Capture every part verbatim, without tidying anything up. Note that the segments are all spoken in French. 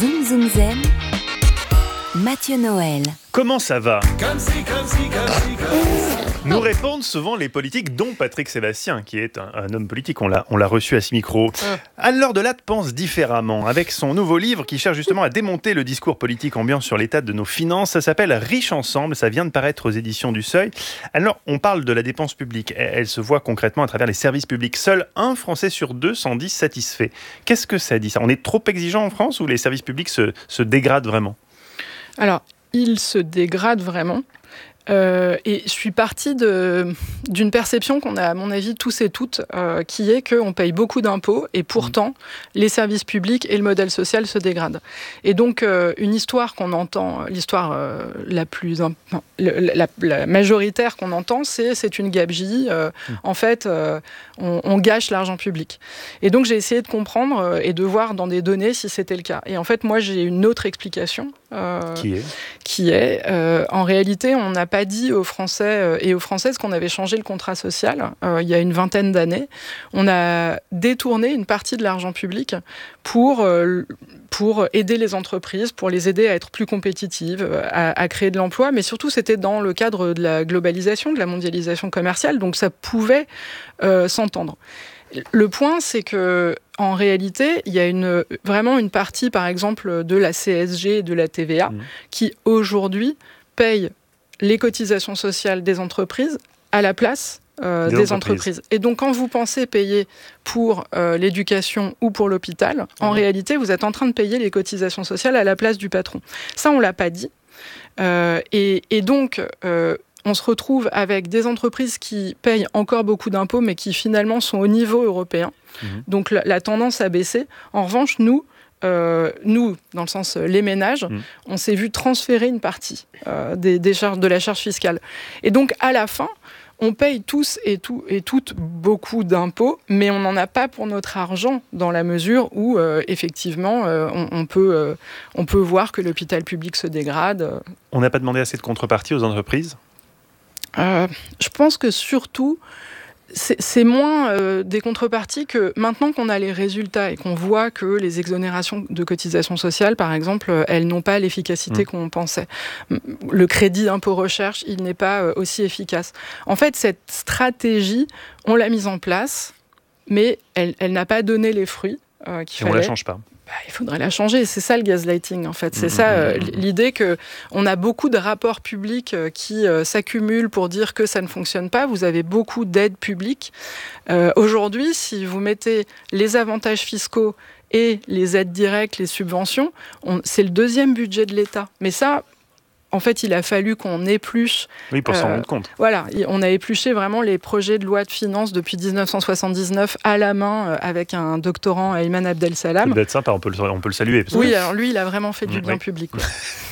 Zoom Zoom Zen, Mathieu Noël. Comment ça va ? Comme si, comme si, comme si, comme si. Nous répondent souvent les politiques, dont Patrick Sébastien, qui est un, un homme politique, on l'a, on l'a reçu à ce micro. Euh. Anne-Laure Delatte pense différemment, avec son nouveau livre qui cherche justement à démonter le discours politique ambiant sur l'état de nos finances. Ça s'appelle « Riches ensemble », ça vient de paraître aux éditions du Seuil. Alors, on parle de la dépense publique, elle, elle se voit concrètement à travers les services publics. Seul un Français sur deux s'en dit satisfait. Qu'est-ce que ça dit ça ? On est trop exigeant en France ou les services publics se, se dégradent vraiment ? Alors, ils se dégradent vraiment. Euh, et je suis partie de, d'une perception qu'on a, à mon avis, tous et toutes, euh, qui est qu'on paye beaucoup d'impôts et pourtant, mmh. les services publics et le modèle social se dégradent. Et donc, euh, une histoire qu'on entend, l'histoire euh, la plus imp... la, la, la majoritaire qu'on entend, c'est c'est une gabegie. Euh, mmh. En fait, euh, on, on gâche l'argent public. Et donc, j'ai essayé de comprendre euh, et de voir dans des données si c'était le cas. Et en fait, moi, j'ai une autre explication. Euh, qui est, qui est euh, en réalité, on n'a pas dit aux Français euh, et aux Françaises qu'on avait changé le contrat social euh, il y a une vingtaine d'années. On a détourné une partie de l'argent public pour, euh, pour aider les entreprises, pour les aider à être plus compétitives, à, à créer de l'emploi, mais surtout c'était dans le cadre de la globalisation, de la mondialisation commerciale, donc ça pouvait euh, s'entendre. Le point, c'est que en réalité, il y a une, vraiment une partie, par exemple, de la C S G et de la T V A, mmh. qui aujourd'hui paye les cotisations sociales des entreprises à la place euh, des, des entreprises. entreprises. Et donc, quand vous pensez payer pour euh, l'éducation ou pour l'hôpital, mmh. en réalité, vous êtes en train de payer les cotisations sociales à la place du patron. Ça, on ne l'a pas dit. Euh, et, et donc... Euh, on se retrouve avec des entreprises qui payent encore beaucoup d'impôts, mais qui finalement sont au niveau européen. Mmh. Donc la, la tendance a baissé. En revanche, nous, euh, nous, dans le sens euh, les ménages, mmh. on s'est vu transférer une partie euh, des, des charges, de la charge fiscale. Et donc à la fin, on paye tous et, tout, et toutes beaucoup d'impôts, mais on n'en a pas pour notre argent dans la mesure où, euh, effectivement, euh, on, on, peut, euh, on peut voir que l'hôpital public se dégrade. On n'a pas demandé assez de contrepartie aux entreprises ? Euh, je pense que surtout, c'est, c'est moins euh, des contreparties que maintenant qu'on a les résultats et qu'on voit que les exonérations de cotisations sociales, par exemple, elles n'ont pas l'efficacité mmh. qu'on pensait. Le crédit d'impôt recherche, il n'est pas euh, aussi efficace. En fait, cette stratégie, on l'a mise en place, mais elle, elle n'a pas donné les fruits euh, qu'il et fallait. On ne la change pas. Bah, il faudrait la changer. C'est ça le gaslighting, en fait. C'est mmh, ça euh, mmh. l'idée qu'on a beaucoup de rapports publics euh, qui euh, s'accumulent pour dire que ça ne fonctionne pas. Vous avez beaucoup d'aides publiques. Euh, aujourd'hui, si vous mettez les avantages fiscaux et les aides directes, les subventions, on, c'est le deuxième budget de l'État. Mais ça... En fait, il a fallu qu'on épluche... Oui, pour euh, s'en rendre compte. Voilà, on a épluché vraiment les projets de loi de finances depuis dix-neuf cent soixante-dix-neuf à la main euh, avec un doctorant, Ayman Abdel Salam. Ça doit être sympa, on peut le, on peut le saluer. Oui, que... alors lui, il a vraiment fait du bien oui. public. Manon ?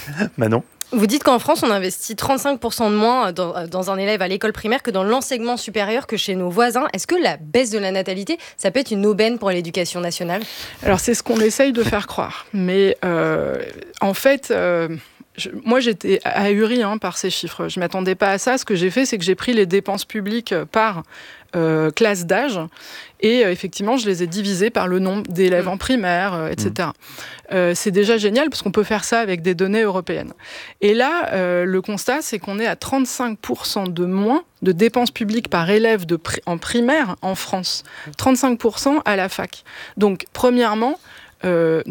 Vous dites qu'en France, on investit trente-cinq pour cent de moins dans, dans un élève à l'école primaire que dans l'enseignement supérieur que chez nos voisins. Est-ce que la baisse de la natalité, ça peut être une aubaine pour l'éducation nationale ? Alors, c'est ce qu'on essaye de faire croire. Mais euh, en fait... Euh, Je, moi, j'étais ahurie hein, par ces chiffres. Je ne m'attendais pas à ça. Ce que j'ai fait, c'est que j'ai pris les dépenses publiques par euh, classe d'âge et euh, effectivement, je les ai divisées par le nombre d'élèves mmh. en primaire, euh, et cetera. Mmh. Euh, c'est déjà génial parce qu'on peut faire ça avec des données européennes. Et là, euh, le constat, c'est qu'on est à trente-cinq pour cent de moins de dépenses publiques par élève de pri- en primaire en France. trente-cinq pour cent à la fac. Donc, premièrement, euh,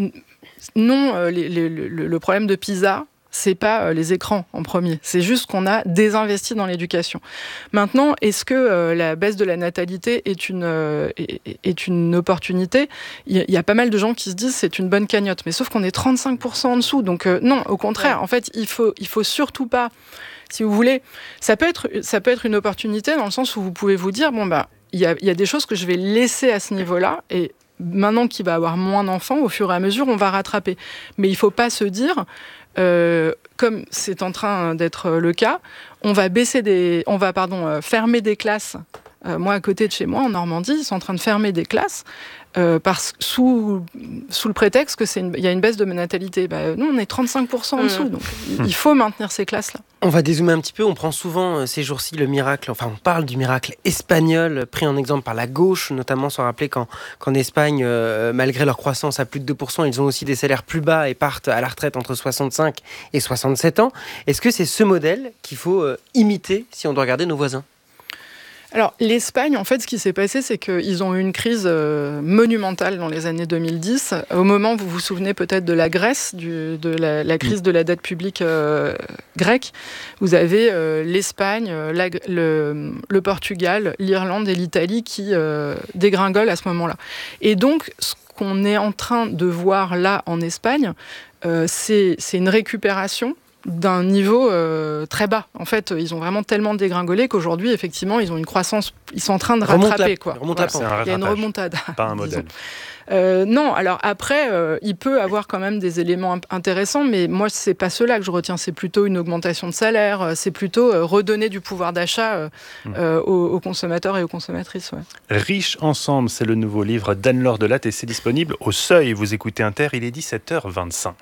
non, euh, les, les, le, le problème de PISA, c'est pas euh, les écrans en premier. C'est juste qu'on a désinvesti dans l'éducation. Maintenant, est-ce que euh, la baisse de la natalité est une, euh, est, est une opportunité ? Il y, y a pas mal de gens qui se disent c'est une bonne cagnotte. Mais sauf qu'on est trente-cinq pour cent en dessous. Donc euh, non, au contraire. Ouais. En fait, il faut, il faut surtout pas... Si vous voulez, ça peut être, ça peut être une opportunité dans le sens où vous pouvez vous dire, bon, bah, il y a, y a des choses que je vais laisser à ce niveau-là et maintenant qu'il va avoir moins d'enfants, au fur et à mesure, on va rattraper. Mais il ne faut pas se dire... Euh, comme c'est en train d'être le cas, on va baisser des, on va pardon euh, fermer des classes Euh, moi, à côté de chez moi, en Normandie, ils sont en train de fermer des classes euh, parce, sous, sous le prétexte qu'il y a une baisse de natalité. Bah, nous, on est trente-cinq pour cent en dessous, donc mmh. il faut maintenir ces classes-là. On va dézoomer un petit peu. On prend souvent euh, ces jours-ci le miracle, enfin on parle du miracle espagnol, pris en exemple par la gauche, notamment sans rappeler qu'en, qu'en Espagne, euh, malgré leur croissance à plus de deux pour cent, ils ont aussi des salaires plus bas et partent à la retraite entre soixante-cinq et soixante-sept ans. Est-ce que c'est ce modèle qu'il faut euh, imiter si on doit regarder nos voisins ? Alors, l'Espagne, en fait, ce qui s'est passé, c'est qu'ils ont eu une crise euh, monumentale dans les années deux mille dix. Au moment, vous vous souvenez peut-être de la Grèce, du, de la, la crise de la dette publique euh, grecque. Vous avez euh, l'Espagne, la, le, le Portugal, l'Irlande et l'Italie qui euh, dégringolent à ce moment-là. Et donc, ce qu'on est en train de voir là en Espagne, euh, c'est, c'est une récupération d'un niveau euh, très bas. En fait, ils ont vraiment tellement dégringolé qu'aujourd'hui, effectivement, ils ont une croissance, ils sont en train de rattraper. Quoi. Remonte voilà. Il y a une remontade. Pas un modèle. Euh, non, alors après, euh, il peut avoir quand même des éléments imp- intéressants, mais moi, c'est pas cela que je retiens. C'est plutôt une augmentation de salaire, euh, c'est plutôt euh, redonner du pouvoir d'achat euh, mmh. euh, aux, aux consommateurs et aux consommatrices. Ouais. Riches ensemble, c'est le nouveau livre d'Anne-Laure Delatte et c'est disponible au Seuil. Vous écoutez Inter, il est dix-sept heures vingt-cinq.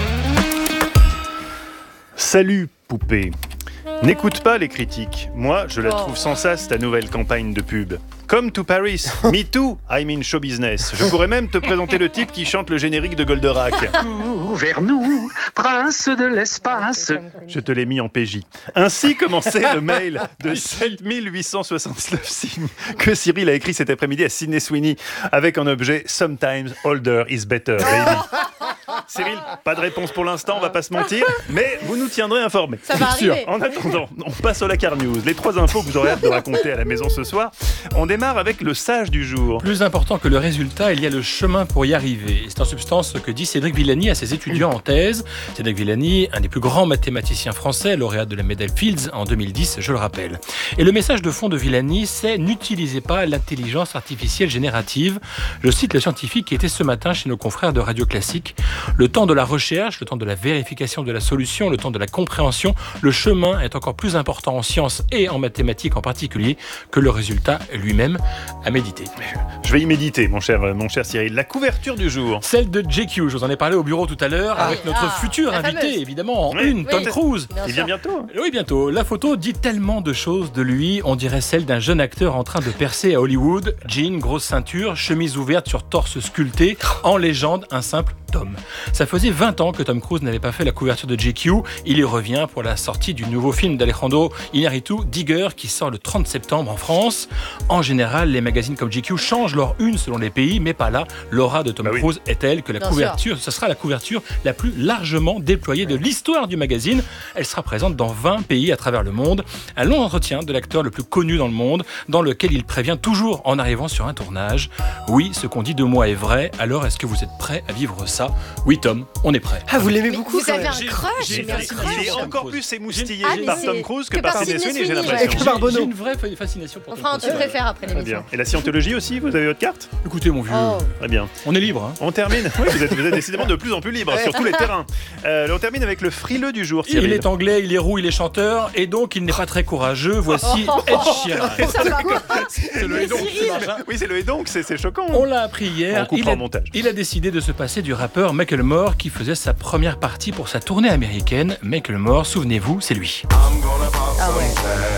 Salut, poupée. N'écoute pas les critiques. Moi, je la trouve sans sas, ta nouvelle campagne de pub. Come to Paris. Me too, I'm in show business. Je pourrais même te présenter le type qui chante le générique de Goldorak. Vers nous, prince de l'espace. Je te l'ai mis en P J. Ainsi commençait le mail de sept mille huit cent soixante-neuf signes que Cyril a écrit cet après-midi à Sydney Sweeney avec un objet « Sometimes older is better, baby ». Cyril, pas de réponse pour l'instant, on va pas se mentir, mais vous nous tiendrez informés. Ça va arriver. En attendant, on passe au Lakar News. Les trois infos que vous aurez hâte de raconter à la maison ce soir. On démarre avec le sage du jour. Plus important que le résultat, il y a le chemin pour y arriver. C'est en substance ce que dit Cédric Villani à ses étudiants en thèse. Cédric Villani, un des plus grands mathématiciens français, lauréat de la médaille Fields en deux mille dix, je le rappelle. Et le message de fond de Villani, c'est « N'utilisez pas l'intelligence artificielle générative ». Je cite le scientifique qui était ce matin chez nos confrères de Radio Classique. Le temps de la recherche, le temps de la vérification de la solution, le temps de la compréhension, le chemin est encore plus important en sciences et en mathématiques en particulier que le résultat lui-même à méditer. Je vais y méditer, mon cher, mon cher Cyril. La couverture du jour. Celle de J Q, je vous en ai parlé au bureau tout à l'heure, ah, avec notre ah, futur invité, fameuse. évidemment, en oui, une, oui, Tom Cruise. Il vient bientôt. Oui, bientôt. La photo dit tellement de choses de lui, on dirait celle d'un jeune acteur en train de percer à Hollywood. Jean, grosse ceinture, chemise ouverte sur torse sculpté, en légende, un simple Tom. Ça faisait vingt ans que Tom Cruise n'avait pas fait la couverture de J Q. Il y revient pour la sortie du nouveau film d'Alejandro Iñárritu, Digger, qui sort le trente septembre en France. En général, les magazines comme J Q changent leur une selon les pays, mais pas là. L'aura de Tom bah Cruise oui. est telle que la Bien couverture, sûr. ce sera la couverture la plus largement déployée de l'histoire du magazine. Elle sera présente dans vingt pays à travers le monde. Un long entretien de l'acteur le plus connu dans le monde, dans lequel il prévient toujours en arrivant sur un tournage. Oui, ce qu'on dit de moi est vrai, alors est-ce que vous êtes prêts à vivre ça ? Oui, Tom, on est prêt. Ah, vous l'aimez beaucoup Vous avez un crush, j'ai, mais un j'ai, crush. Il est encore plus émoustillé ah, par Tom Cruise que, que par Sydney Sweeney, j'ai l'impression. Et que par Bono. J'ai une vraie fascination pour On Tom fera un Cruise. tu préfères après l'émission. Et la scientologie aussi, vous avez votre carte ? Écoutez, mon vieux, Oh. Très bien. on est libre. Hein. On termine. Oui, vous êtes, vous êtes décidément de plus en plus libre sur tous les terrains. Euh, on termine avec le frileux du jour, Cyril. Il est anglais, il est roux, il est chanteur, et donc il n'est pas très courageux. Voici Ed Sheeran. C'est le et donc. Oui, c'est le et donc, c'est, c'est choquant. On l'a appris hier. On coupera il, a, au montage. il a décidé de se passer du rappeur Macklemore qui faisait sa première partie pour sa tournée américaine. Macklemore, souvenez-vous, c'est lui. Ah ouais.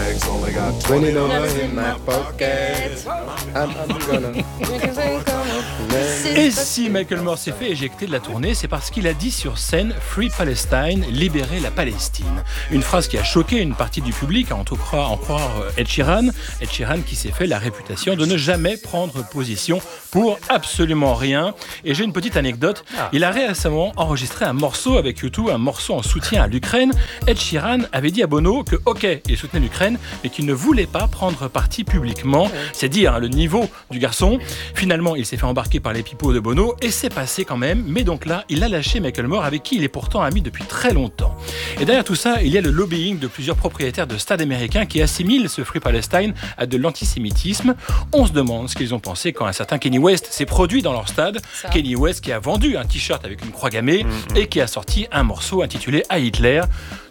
Et si Macklemore s'est fait éjecter de la tournée, c'est parce qu'il a dit sur scène « Free Palestine, libérer la Palestine ». Une phrase qui a choqué une partie du public, à en tout croire, en croire Ed Sheeran. Ed Sheeran qui s'est fait la réputation de ne jamais prendre position pour absolument rien. Et j'ai une petite anecdote. Il a récemment enregistré un morceau avec U deux, un morceau en soutien à l'Ukraine. Ed Sheeran avait dit à Bono que, ok, il soutenait l'Ukraine, mais qu'il ne voulait pas prendre parti publiquement. C'est dire hein, le niveau du garçon. Finalement, il s'est fait embarquer par les pipeaux de Bono et c'est passé quand même. Mais donc là, il a lâché Macklemore avec qui il est pourtant ami depuis très longtemps. Et derrière tout ça, il y a le lobbying de plusieurs propriétaires de stades américains qui assimilent ce Free Palestine à de l'antisémitisme. On se demande ce qu'ils ont pensé quand un certain Kanye West s'est produit dans leur stade. Ça. Kanye West qui a vendu un t-shirt avec une croix gammée mmh, mmh. et qui a sorti un morceau intitulé « À Hitler ».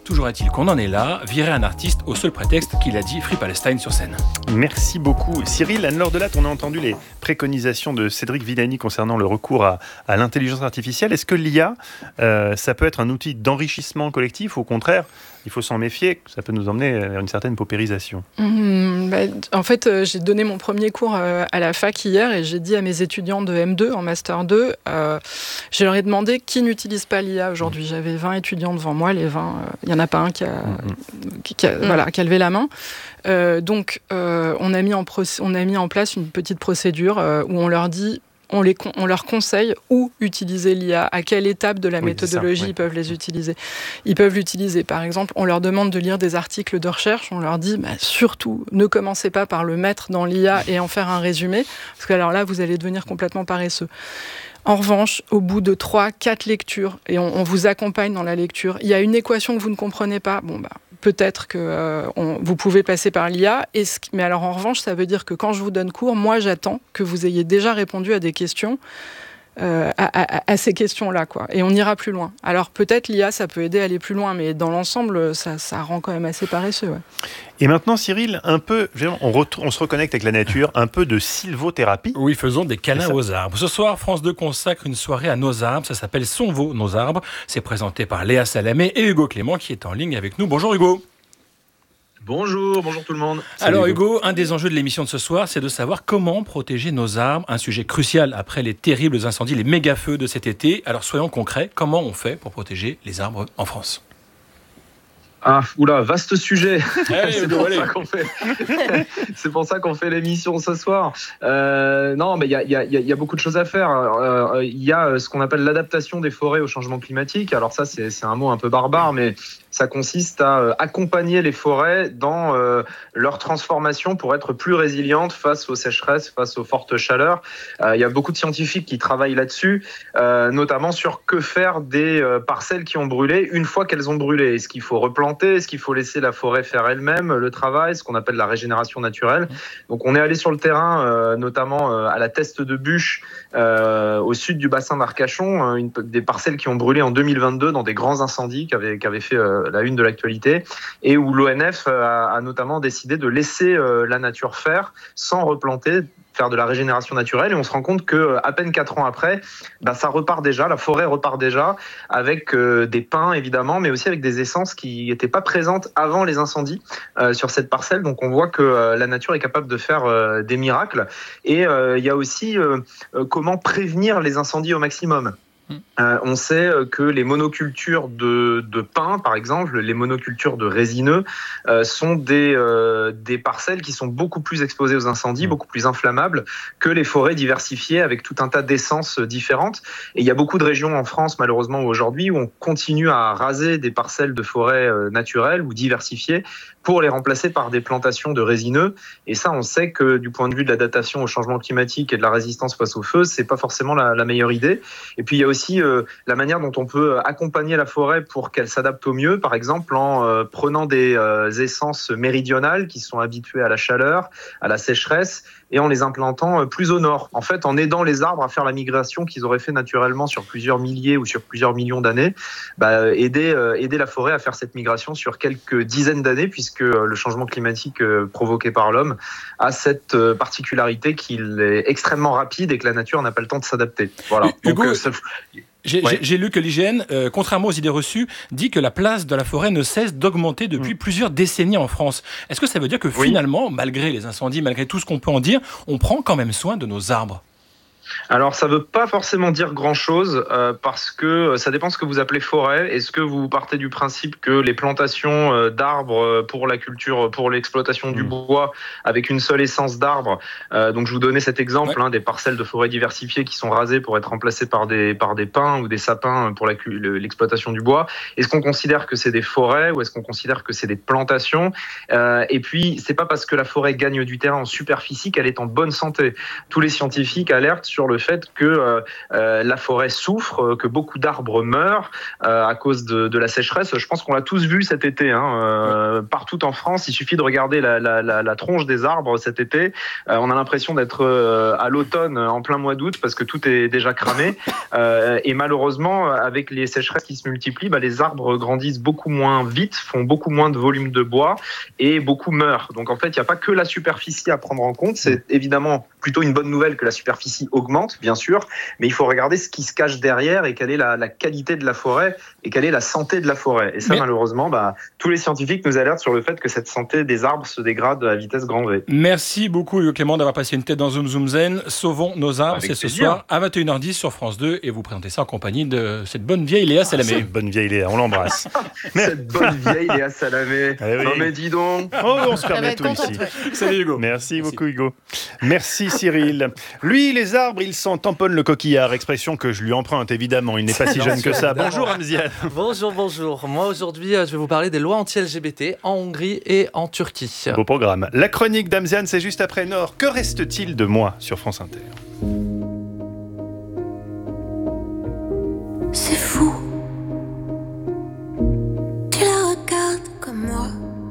Toujours est-il qu'on en est là, virer un artiste au seul prétexte qu'il a dit Free Palestine sur scène. Merci beaucoup. Cyril, Anne-Laure Delatte, on a entendu les préconisations de Cédric Villani concernant le recours à, à l'intelligence artificielle. Est-ce que l'I A, euh, ça peut être un outil d'enrichissement collectif ou au contraire, il faut s'en méfier, ça peut nous emmener vers une certaine paupérisation? Mmh, bah, en fait, euh, j'ai donné mon premier cours euh, à la fac hier et j'ai dit à mes étudiants de M deux, en Master deux, euh, je leur ai demandé qui n'utilise pas l'I A aujourd'hui. J'avais vingt étudiants devant moi, les vingt, il n'y en a pas un qui a, mmh. qui, qui a, mmh. voilà, qui a levé la main. Euh, donc, euh, on, a mis en pro- on a mis en place une petite procédure euh, où on leur dit... On, les, on leur conseille où utiliser l'I A, à quelle étape de la oui, méthodologie ça, oui. ils peuvent les utiliser. Ils peuvent l'utiliser, par exemple, on leur demande de lire des articles de recherche, on leur dit bah, surtout, ne commencez pas par le mettre dans l'I A et en faire un résumé, parce que alors là, vous allez devenir complètement paresseux. En revanche, au bout de trois, quatre lectures, et on, on vous accompagne dans la lecture, il y a une équation que vous ne comprenez pas, bon bah, peut-être que euh, on, vous pouvez passer par l'I A, et ce, mais alors en revanche, ça veut dire que quand je vous donne cours, moi j'attends que vous ayez déjà répondu à des questions, euh, à, à, à ces questions-là, quoi. Et on ira plus loin. Alors peut-être l'I A, ça peut aider à aller plus loin, mais dans l'ensemble, ça, ça rend quand même assez paresseux. Ouais. Et maintenant, Cyril, un peu, on, ret- on se reconnecte avec la nature, un peu de sylvothérapie. Oui, faisons des câlins aux arbres. Ce soir, France deux consacre une soirée à nos arbres. Ça s'appelle Son Vos, nos arbres. C'est présenté par Léa Salamé et Hugo Clément qui est en ligne avec nous. Bonjour Hugo. Bonjour, bonjour tout le monde. Salut Alors Hugo, un des enjeux de l'émission de ce soir, c'est de savoir comment protéger nos arbres, un sujet crucial après les terribles incendies, les méga-feux de cet été. Alors soyons concrets, comment on fait pour protéger les arbres en France ? Ah, oula, vaste sujet. Allez, c'est, Hugo, pour allez. ça qu'on fait... c'est pour ça qu'on fait l'émission ce soir. Euh, non, mais il y a, y, a, y a beaucoup de choses à faire. Il euh, y a ce qu'on appelle l'adaptation des forêts au changement climatique. Alors ça, c'est, c'est un mot un peu barbare, mais ça consiste à euh, accompagner les forêts dans euh, leur transformation pour être plus résilientes face aux sécheresses, face aux fortes chaleurs. Il euh, y a beaucoup de scientifiques qui travaillent là-dessus, euh, notamment sur que faire des euh, parcelles qui ont brûlé une fois qu'elles ont brûlé. Est-ce qu'il faut replanter ? Est-ce qu'il faut laisser la forêt faire elle-même le travail, ce qu'on appelle la régénération naturelle ? Donc on est allé sur le terrain, euh, notamment euh, à la Teste de Bûche, euh, au sud du bassin d'Arcachon, euh, une, des parcelles qui ont brûlé en deux mille vingt-deux dans des grands incendies qui avaient, qui avaient fait euh, la une de l'actualité, et où l'O N F a, a notamment décidé de laisser euh, la nature faire sans replanter, faire de la régénération naturelle, et on se rend compte que à peine quatre ans après, bah, ça repart déjà, la forêt repart déjà avec euh, des pins évidemment, mais aussi avec des essences qui n'étaient pas présentes avant les incendies euh, sur cette parcelle. Donc on voit que euh, la nature est capable de faire euh, des miracles, et il euh, y a aussi euh, euh, comment prévenir les incendies au maximum. Euh, on sait que les monocultures de, de pins, par exemple, les monocultures de résineux, euh, sont des, euh, des parcelles qui sont beaucoup plus exposées aux incendies, beaucoup plus inflammables que les forêts diversifiées avec tout un tas d'essences différentes. Et il y a beaucoup de régions en France, malheureusement, aujourd'hui, où on continue à raser des parcelles de forêts euh, naturelles ou diversifiées pour les remplacer par des plantations de résineux. Et ça, on sait que du point de vue de l'adaptation au changement climatique et de la résistance face au feu, c'est pas forcément la, la meilleure idée. Et puis il y a aussi euh, la manière dont on peut accompagner la forêt pour qu'elle s'adapte au mieux, par exemple en euh, prenant des euh, essences méridionales qui sont habituées à la chaleur, à la sécheresse, et en les implantant plus au nord. En fait, en aidant les arbres à faire la migration qu'ils auraient fait naturellement sur plusieurs milliers ou sur plusieurs millions d'années, bah, aider, euh, aider la forêt à faire cette migration sur quelques dizaines d'années, puisque le changement climatique euh, provoqué par l'homme a cette euh, particularité qu'il est extrêmement rapide et que la nature n'a pas le temps de s'adapter. Voilà. Hugo, Donc, euh, ça... J'ai, ouais. j'ai lu que l'I G N, euh, contrairement aux idées reçues, dit que la place de la forêt ne cesse d'augmenter depuis mmh. plusieurs décennies en France. Est-ce que ça veut dire que oui. finalement, malgré les incendies, malgré tout ce qu'on peut en dire, on prend quand même soin de nos arbres ? Alors, ça ne veut pas forcément dire grand-chose euh, parce que ça dépend ce que vous appelez forêt. Est-ce que vous partez du principe que les plantations euh, d'arbres pour la culture, pour l'exploitation mmh. du bois avec une seule essence d'arbres, euh, donc je vous donnais cet exemple, ouais. hein, des parcelles de forêt diversifiées qui sont rasées pour être remplacées par des, par des pins ou des sapins pour la, l'exploitation du bois. Est-ce qu'on considère que c'est des forêts ou est-ce qu'on considère que c'est des plantations ? euh, Et puis, c'est pas parce que la forêt gagne du terrain en superficie qu'elle est en bonne santé. Tous les scientifiques alertent sur le fait que euh, euh, la forêt souffre, que beaucoup d'arbres meurent euh, à cause de, de la sécheresse. Je pense qu'on l'a tous vu cet été, hein, euh, partout en France. Il suffit de regarder la, la, la, la tronche des arbres cet été. Euh, on a l'impression d'être euh, à l'automne, en plein mois d'août, parce que tout est déjà cramé. Euh, et malheureusement, avec les sécheresses qui se multiplient, bah, les arbres grandissent beaucoup moins vite, font beaucoup moins de volume de bois et beaucoup meurent. Donc en fait, il n'y a pas que la superficie à prendre en compte. C'est évidemment plutôt une bonne nouvelle que la superficie augmente, bien sûr, mais il faut regarder ce qui se cache derrière et quelle est la, la qualité de la forêt et quelle est la santé de la forêt. Et ça, mais... malheureusement, bah, tous les scientifiques nous alertent sur le fait que cette santé des arbres se dégrade à vitesse grand V. Merci beaucoup, Hugo Clément, d'avoir passé une tête dans Zoom Zoom Zen. Sauvons nos arbres, avec c'est ce plaisir. Soir à vingt et une heures dix sur France deux, et vous présentez ça en compagnie de cette bonne vieille Léa Salamé. Ah, cette bonne vieille Léa, on l'embrasse. Cette bonne vieille Léa Salamé. Eh oui. Non mais dis donc. Oh, on se permet tout ici. Salut Hugo. Merci, Merci beaucoup Hugo. Merci Cyril. Lui, les arbres, il s'en tamponne le coquillard. Expression que je lui emprunte évidemment. Il n'est pas si jeune que ça. Bonjour Amziane. Bonjour, bonjour. Moi aujourd'hui, je vais vous parler des lois anti-L G B T en Hongrie et en Turquie. Beau programme. La chronique d'Amziane, c'est juste après Nord. Que reste-t-il de moi sur France Inter? C'est fou. Tu la regardes comme moi.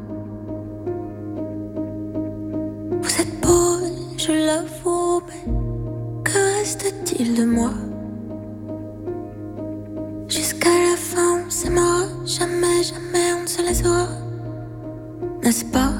Vous êtes beau, je l'avoue, mais que reste-t-il de moi? Jusqu'à la fin, on s'aimera. Jamais, jamais on ne se laissera. N'est-ce pas?